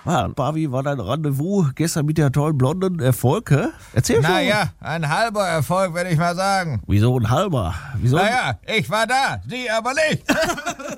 Wie war dein Rendezvous gestern mit der tollen blonden Erfolg? Erzähl schon. Naja, ein halber Erfolg, würde ich mal sagen. Wieso ein halber? Wieso? Naja, ich war da, sie aber nicht.